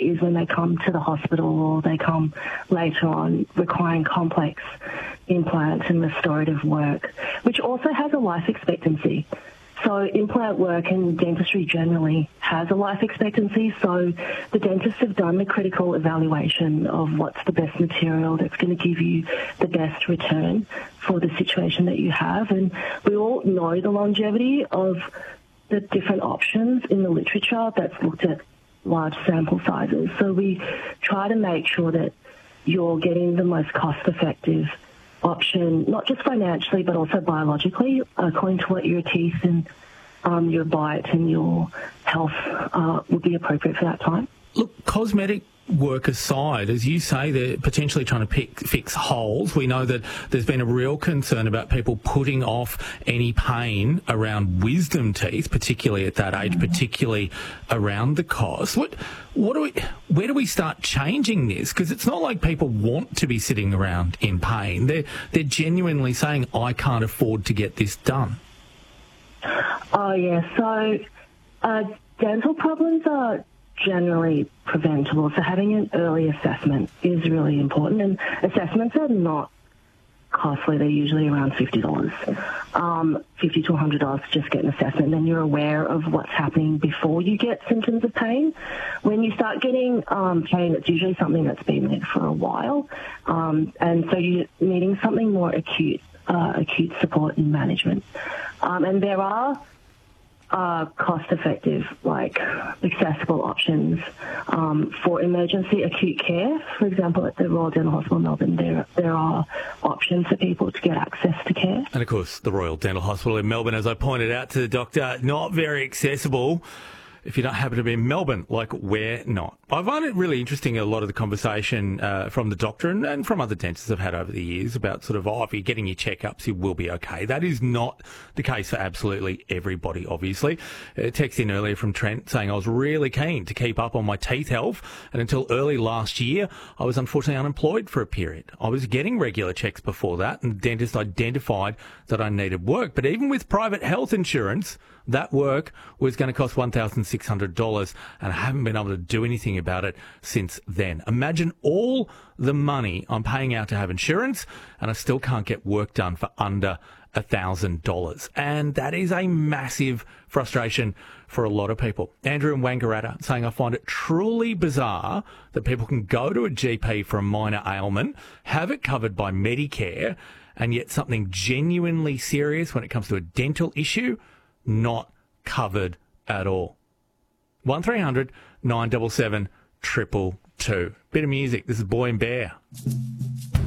is when they come to the hospital or they come later on requiring complex implants and restorative work, which also has a life expectancy. So implant work and dentistry generally has a life expectancy. So the dentists have done the critical evaluation of what's the best material that's going to give you the best return for the situation that you have. And we all know the longevity of the different options in the literature that's looked at large sample sizes. So we try to make sure that you're getting the most cost-effective option, not just financially, but also biologically, according to what your teeth and your bite and your health would be appropriate for that time. Look, cosmetic work aside, as you say, they're potentially trying to fix holes. We know that there's been a real concern about people putting off any pain around wisdom teeth, particularly at that age, particularly around the cost. Where do we start changing this? Because it's not like people want to be sitting around in pain. They're genuinely saying, I can't afford to get this done. Oh, yeah. So dental problems are generally preventable. So having an early assessment is really important. And assessments are not costly. They're usually around $50, $50 to $100 to just get an assessment. And then you're aware of what's happening before you get symptoms of pain. When you start getting pain, it's usually something that's been there for a while. And so you're needing something more acute support and management. And there are cost-effective, accessible options for emergency acute care. For example, at the Royal Dental Hospital in Melbourne, there are options for people to get access to care. And, of course, the Royal Dental Hospital in Melbourne, as I pointed out to the doctor, not very accessible if you don't happen to be in Melbourne, like we're not. I find it really interesting, a lot of the conversation from the doctor and from other dentists I've had over the years about sort of, if you're getting your checkups, you will be okay. That is not the case for absolutely everybody, obviously. A text in earlier from Trent saying I was really keen to keep up on my teeth health, and until early last year, I was unfortunately unemployed for a period. I was getting regular checks before that, and the dentist identified that I needed work. But even with private health insurance, that work was going to cost $1,600, and I haven't been able to do anything about it since then. Imagine all the money I'm paying out to have insurance, and I still can't get work done for under $1,000. And that is a massive frustration for a lot of people. Andrew in Wangaratta saying, I find it truly bizarre that people can go to a GP for a minor ailment, have it covered by Medicare, and yet something genuinely serious when it comes to a dental issue, not covered at all. 1300 977 222. Bit of music. This is Boy and Bear.